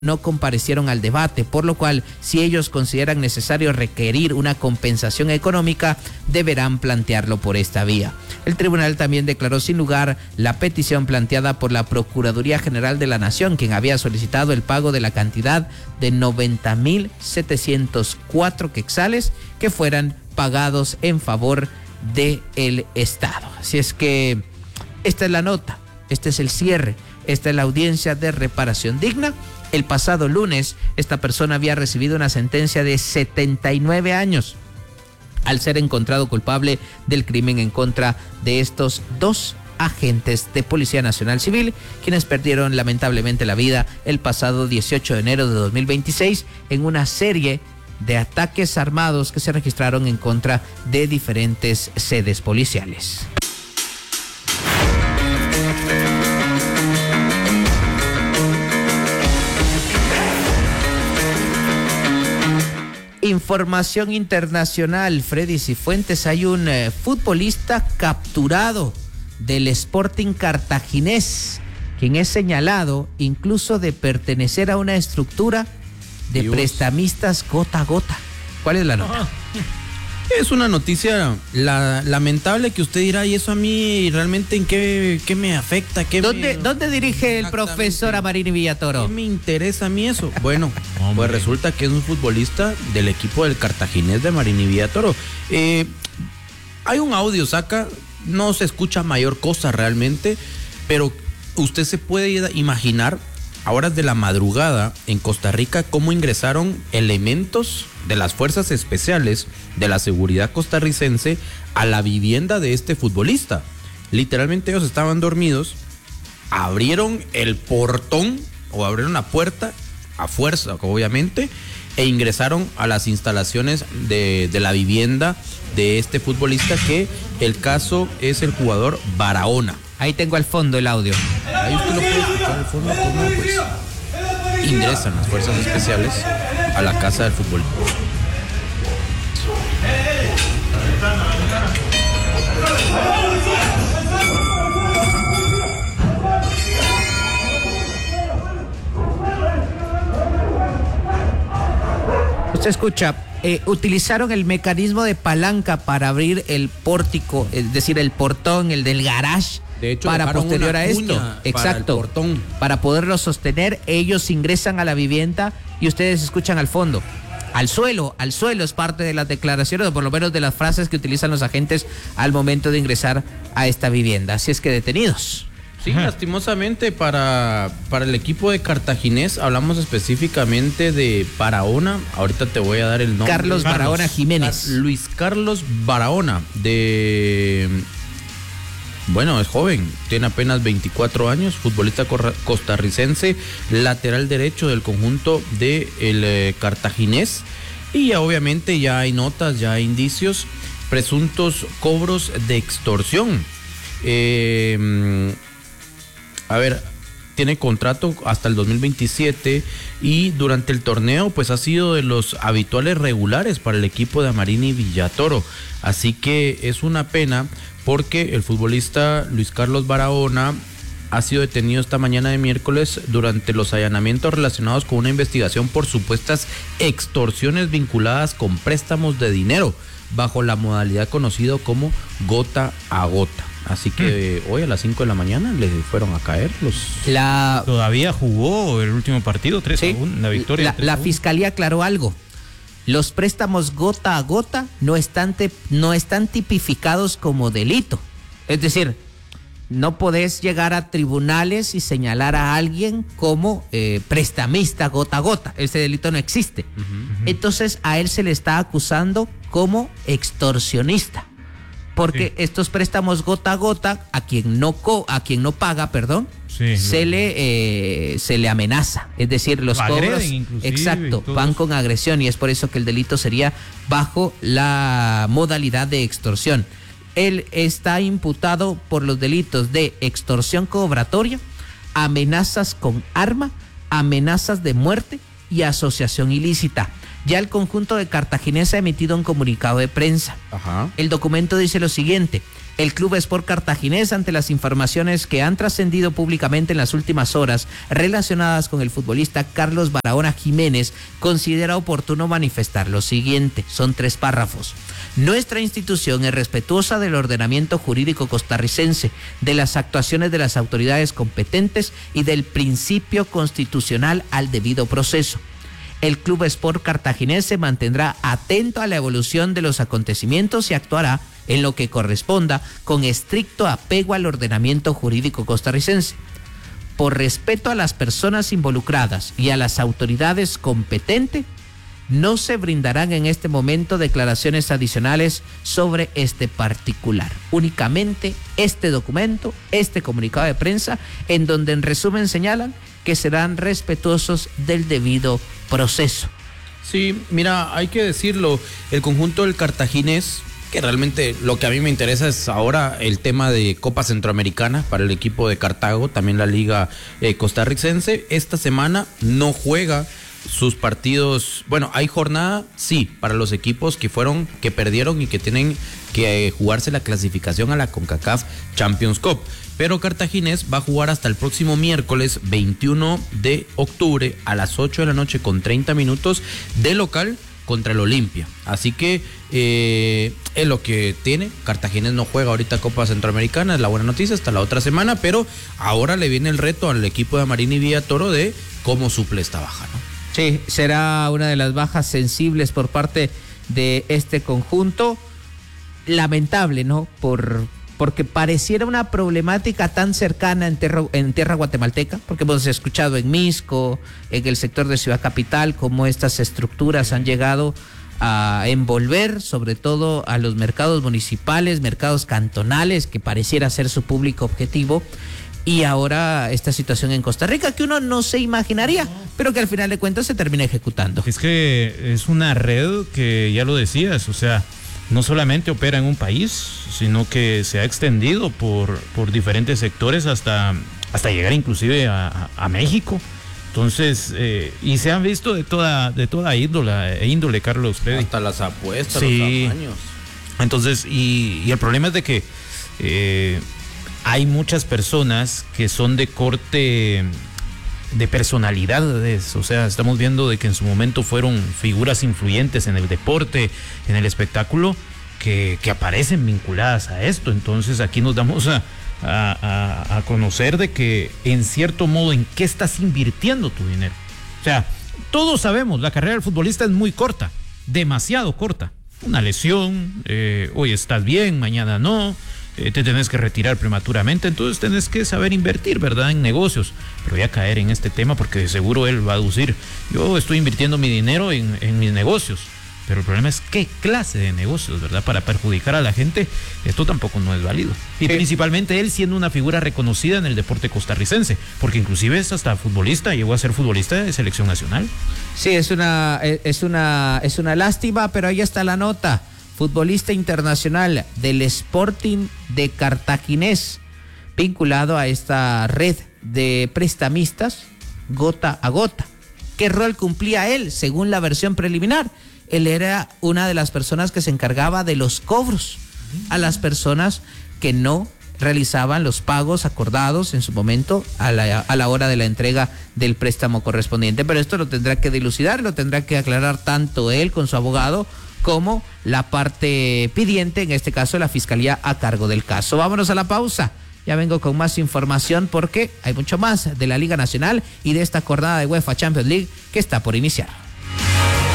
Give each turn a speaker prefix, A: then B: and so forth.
A: no comparecieron al debate, por lo cual, si ellos consideran necesario requerir una compensación económica, deberán plantearlo por esta vía. El tribunal también declaró sin lugar la petición planteada por la Procuraduría General de la Nación, quien había solicitado el pago de la cantidad de 90.704 quetzales que fueran pagados en favor del Estado. Así es que esta es la nota, este es el cierre, esta es la audiencia de reparación digna. El pasado lunes, esta persona había recibido una sentencia de 79 años al ser encontrado culpable del crimen en contra de estos dos agentes de Policía Nacional Civil, quienes perdieron lamentablemente la vida el pasado 18 de enero de 2026 en una serie de ataques armados que se registraron en contra de diferentes sedes policiales. Información internacional, Freddy Cifuentes. Hay un futbolista capturado del Sporting cartaginés, quien es señalado incluso de pertenecer a una estructura de prestamistas gota a gota. ¿Cuál es la nota?
B: Es una noticia lamentable que usted dirá, ¿y eso a mí realmente en qué me afecta?
A: ¿Dónde dirige el profesor Amarini Villatoro?
B: ¿Qué me interesa a mí eso? Bueno, pues resulta que es un futbolista del equipo del cartaginés de Amarini Villatoro. Hay un audio, saca, no se escucha mayor cosa realmente, pero usted se puede imaginar a horas de la madrugada en Costa Rica cómo ingresaron elementos de las fuerzas especiales de la seguridad costarricense a la vivienda de este futbolista. Literalmente ellos estaban dormidos, abrieron el portón o abrieron la puerta a fuerza, obviamente, e ingresaron a las instalaciones de la vivienda de este futbolista, que el caso es el jugador Barahona.
A: Ahí tengo al fondo el audio.
B: Ahí usted lo puede escuchar al fondo cómo pues ingresan las fuerzas especiales a la casa del fútbol.
A: Usted escucha, utilizaron el mecanismo de palanca para abrir el pórtico, es decir, el portón, el del garage.
B: De hecho,
A: para posterior a esto, exacto, para poderlo sostener, ellos ingresan a la vivienda y ustedes escuchan al fondo. Al suelo es parte de las declaraciones, o por lo menos de las frases que utilizan los agentes al momento de ingresar a esta vivienda. Así es que detenidos.
B: Sí, lastimosamente para el equipo de cartaginés, hablamos específicamente de Barahona. Ahorita te voy a dar el nombre.
A: Carlos Barahona Jiménez.
B: Luis Carlos Barahona, bueno, es joven, tiene apenas 24 años, futbolista costarricense, lateral derecho del conjunto del cartaginés. Y ya obviamente ya hay notas, ya hay indicios, presuntos cobros de extorsión. Tiene contrato hasta el 2027 y durante el torneo pues ha sido de los habituales regulares para el equipo de Amarini Villatoro. Así que es una pena porque el futbolista Luis Carlos Barahona ha sido detenido esta mañana de miércoles durante los allanamientos relacionados con una investigación por supuestas extorsiones vinculadas con préstamos de dinero bajo la modalidad conocido como gota a gota. Así que hoy a las 5 de la mañana le fueron a caer los...
C: Todavía jugó el último partido, 3-1, la victoria.
A: La fiscalía aclaró algo. Los préstamos gota a gota no están tipificados como delito. Es decir, no podés llegar a tribunales y señalar a alguien como prestamista gota a gota. Ese delito no existe. Entonces a él se le está acusando como extorsionista. Porque estos préstamos gota a gota, a quien no paga, se le amenaza. Es decir, los cobros, exacto, van con agresión, y es por eso que el delito sería bajo la modalidad de extorsión. Él está imputado por los delitos de extorsión cobratoria, amenazas con arma, amenazas de muerte y asociación ilícita. Ya el conjunto de cartaginés ha emitido un comunicado de prensa. El documento dice lo siguiente: El Club Sport Cartaginés, ante las informaciones que han trascendido públicamente en las últimas horas relacionadas con el futbolista Carlos Barahona Jiménez, considera oportuno manifestar lo siguiente. Son 3 párrafos. Nuestra institución es respetuosa del ordenamiento jurídico costarricense, de las actuaciones de las autoridades competentes y del principio constitucional al debido proceso. El Club Sport Cartaginés se mantendrá atento a la evolución de los acontecimientos y actuará en lo que corresponda con estricto apego al ordenamiento jurídico costarricense. Por respeto a las personas involucradas y a las autoridades competentes, no se brindarán en este momento declaraciones adicionales sobre este particular. Únicamente este documento, este comunicado de prensa, en donde en resumen señalan que serán respetuosos del debido proceso.
B: Sí, mira, hay que decirlo, el conjunto del Cartaginés, que realmente lo que a mí me interesa es ahora el tema de Copa Centroamericana para el equipo de Cartago, también la Liga Costarricense. Esta semana no juega sus partidos. Bueno, hay jornada, sí, para los equipos que perdieron y que tienen que jugarse la clasificación a la CONCACAF Champions Cup. Pero Cartaginés va a jugar hasta el próximo miércoles 21 de octubre a las 8 de la noche con 30 minutos de local contra el Olimpia. Así que es lo que tiene. Cartaginés no juega ahorita Copa Centroamericana, es la buena noticia, hasta la otra semana, pero ahora le viene el reto al equipo de Marín y Villatoro de cómo suple esta baja, ¿no?
A: Sí, será una de las bajas sensibles por parte de este conjunto. Lamentable, ¿no? Porque pareciera una problemática tan cercana en tierra guatemalteca, porque hemos escuchado en Misco, en el sector de Ciudad Capital, cómo estas estructuras han llegado a envolver sobre todo a los mercados municipales, mercados cantonales, que pareciera ser su público objetivo, y ahora esta situación en Costa Rica que uno no se imaginaría, pero que al final de cuentas se termina ejecutando.
C: Es que es una red que, ya lo decías, o sea, no solamente opera en un país, sino que se ha extendido por diferentes sectores hasta llegar inclusive a México. Entonces, y se han visto de toda índole, Carlos Freddy.
B: Hasta las apuestas,
C: sí,
B: los tamaños.
C: Entonces, y el problema es de que hay muchas personas que son de corte de personalidades, o sea, estamos viendo de que en su momento fueron figuras influyentes en el deporte, en el espectáculo, que aparecen vinculadas a esto. Entonces aquí nos damos a conocer de que en cierto modo en qué estás invirtiendo tu dinero. O sea, todos sabemos, la carrera del futbolista es muy corta, demasiado corta. Una lesión, hoy estás bien, mañana no, te tenés que retirar prematuramente, entonces tenés que saber invertir, ¿verdad?, en negocios. Pero voy a caer en este tema porque de seguro él va a decir, yo estoy invirtiendo mi dinero en mis negocios. Pero el problema es qué clase de negocios, ¿verdad? Para perjudicar a la gente, esto tampoco no es válido. Y principalmente él siendo una figura reconocida en el deporte costarricense, porque inclusive es hasta futbolista, llegó a ser futbolista de selección nacional.
A: Sí, es una lástima, pero ahí está la nota. Futbolista internacional del Sporting de Cartaginés, vinculado a esta red de prestamistas gota a gota. ¿Qué rol cumplía él según la versión preliminar? Él era una de las personas que se encargaba de los cobros a las personas que no realizaban los pagos acordados en su momento a la hora de la entrega del préstamo correspondiente. Pero esto lo tendrá que dilucidar, lo tendrá que aclarar tanto él con su abogado como la parte pidiente, en este caso la fiscalía a cargo del caso. Vámonos a la pausa. Ya vengo con más información porque hay mucho más de la Liga Nacional y de esta jornada de UEFA Champions League que está por iniciar.